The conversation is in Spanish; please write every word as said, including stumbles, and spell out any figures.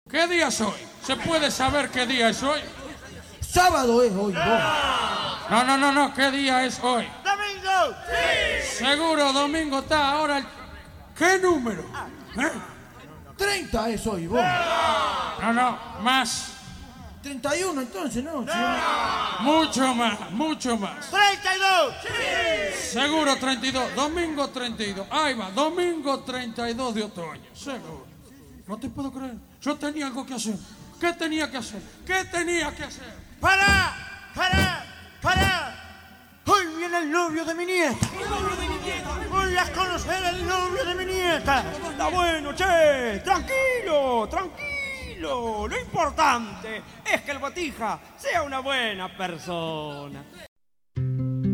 ¿Qué día es hoy? ¿Se puede saber qué día es hoy? Sábado es hoy, vos. No, no, no, no. ¿Qué día es hoy? ¡Domingo! ¡Sí! Seguro, domingo está ahora el... ¿Qué número? ¿Eh? treinta es hoy, vos. No, no, más. treinta y uno entonces, ¿no? Sí. Mucho más, mucho más. ¡treinta y dos! ¡Sí! Seguro treinta y dos. Domingo treinta y dos. Ahí va, domingo treinta y dos de otoño. Seguro. No te puedo creer. Yo tenía algo que hacer. ¿Qué tenía que hacer? ¿Qué tenía que hacer? ¡Para! ¡Para! ¡Para! Hoy viene el novio de mi nieta. ¡El novio de mi nieta! Voy a conocer al novio de mi nieta. Está bueno, che. Tranquilo, tranquilo. Lo importante es que el botija sea una buena persona.